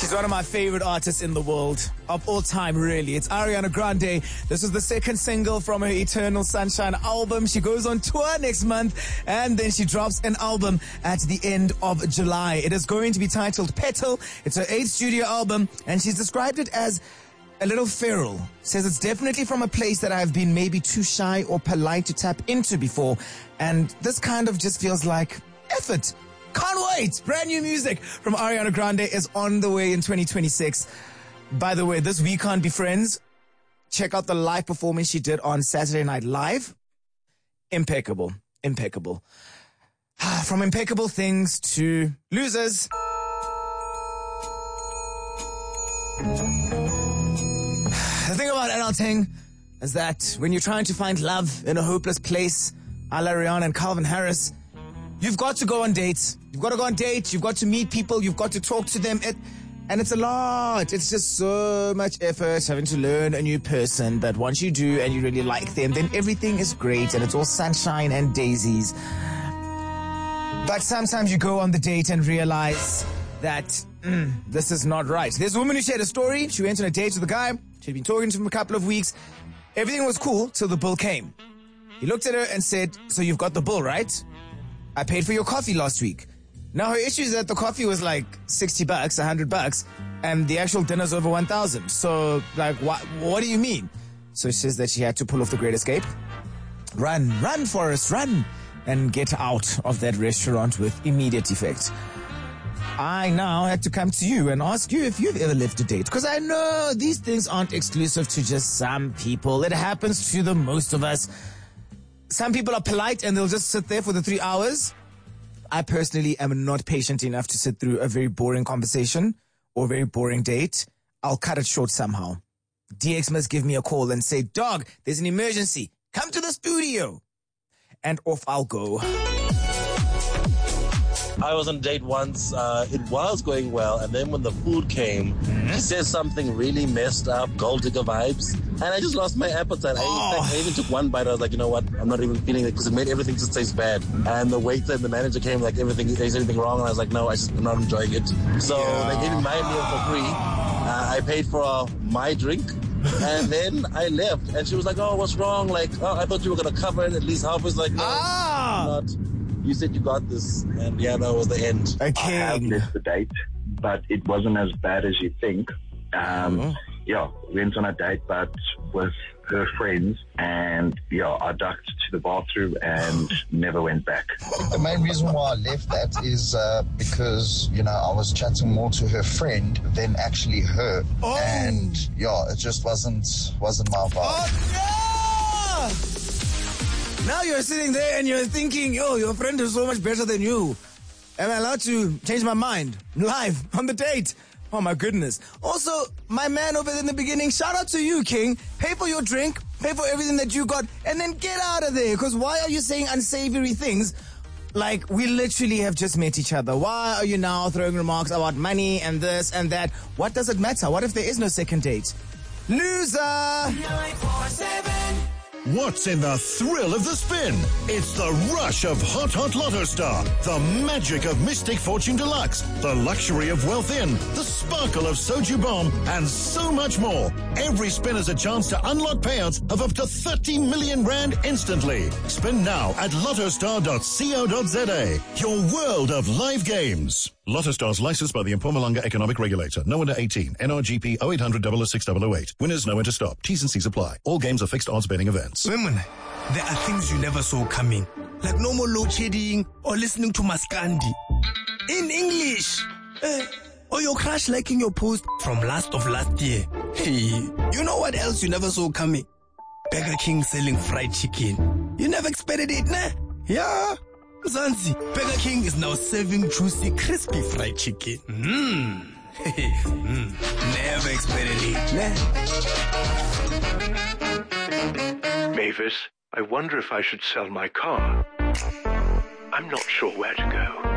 She's one of my favorite artists in the world, of all time, really. It's Ariana Grande. This is the second single from her Eternal Sunshine album. She goes on tour next month, and then she drops an album at the end of July. It is going to be titled Petal. It's her 8th studio album, and she's described it as a little feral. Says it's definitely from a place that I've been maybe too shy or polite to tap into before, and this kind of just feels like effort. Can't wait! Brand new music from Ariana Grande is on the way in 2026. By the way, this We Can't Be Friends, check out the live performance she did on Saturday Night Live. Impeccable. Impeccable. From impeccable things to losers. The thing about adulting is that when you're trying to find love in a hopeless place, a la Rihanna and Calvin Harris, you've got to go on dates. You've got to go on dates. You've got to meet people. You've got to talk to them. And it's a lot. It's just so much effort having to learn a new person. But once you do and you really like them, then everything is great and it's all sunshine and daisies. But sometimes you go on the date and realize that this is not right. There's a woman who shared a story. She went on a date with a guy. She'd been talking to him for a couple of weeks. Everything was cool till the bill came. He looked at her and said, "So you've got the bill, right? I paid for your coffee last week." Now her issue is that the coffee was like $60, $100, and the actual dinner's over 1,000. So like, what do you mean? So she says that she had to pull off the Great Escape. Run, Forrest, run, and get out of that restaurant with immediate effect. I now had to come to you and ask you if you've ever lived a date. Because I know these things aren't exclusive to just some people. It happens to the most of us. Some people are polite and they'll just sit there for the 3 hours. I personally am not patient enough to sit through a very boring conversation or a very boring date. I'll cut it short somehow. DX must give me a call and say, "Dog, there's an emergency. Come to the studio." And off I'll go. I was on a date once. It was going well, and then when the food came, she said something really messed up, gold digger vibes, and I just lost my appetite. I even took one bite. I was like, you know what? I'm not even feeling it because it made everything just taste bad. And the waiter and the manager came like, is anything wrong? And I was like, no, I'm not enjoying it. So they gave me my meal for free. I paid for my drink. And then I left, and she was like, "Oh, what's wrong? Like, I thought you were gonna cover it at least half." I was like, "No, I'm not. You said you got this," and yeah, that was the end. Okay. I have left the date, but it wasn't as bad as you think. Yeah, went on a date, but with her friends, and I ducked to the bathroom and never went back. The main reason why I left that is because, I was chatting more to her friend than actually her. And it just wasn't my vibe. Oh, no! Now you're sitting there and you're thinking, your friend is so much better than you. Am I allowed to change my mind live on the date? Oh my goodness. Also, my man over there in the beginning, shout out to you, King. Pay for your drink, pay for everything that you got, and then get out of there. Because why are you saying unsavory things? Like, we literally have just met each other. Why are you now throwing remarks about money and this and that? What does it matter? What if there is no second date? Loser! 947. What's in the thrill of the spin? It's the rush of Hot Lotto Star, the magic of Mystic Fortune Deluxe, the luxury of Wealth In, the sparkle of Soju Bomb, and so much more. Every spin is a chance to unlock payouts of up to 30 million rand instantly. Spin now at lottostar.co.za. Your world of live games. Lotto Stars licensed by the Mpumalanga Economic Regulator. No under 18. NRGP 0800 006 Winners know when to stop. T's and C's apply. All games are fixed odds betting events. Women, there are things you never saw coming. Like no more load shedding or listening to Maskandi. In English. Or your crush liking your post from last year. Hey, you know what else you never saw coming? Burger King selling fried chicken. You never expected it, nah? Yeah. Zanzi, Burger King is now serving juicy, crispy fried chicken. Never expected it, nah? Mavis, I wonder if I should sell my car. I'm not sure where to go.